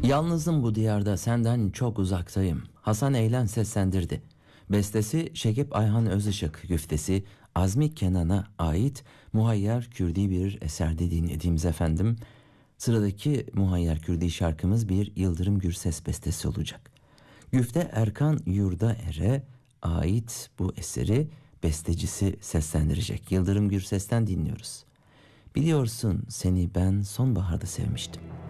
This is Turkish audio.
Yalnızım bu diyarda, senden çok uzaktayım. Hasan Eylem seslendirdi. Bestesi Şekip Ayhan Özışık, güftesi Azmi Kenan'a ait Muhayyer Kürdi bir eserde dinlediğimiz efendim. Sıradaki Muhayyer Kürdi şarkımız bir Yıldırım Gürses bestesi olacak. Güfte Erkan Yurdaer'e ait bu eseri bestecisi seslendirecek. Yıldırım Gürses'ten dinliyoruz. Biliyorsun, seni ben sonbaharda sevmiştim.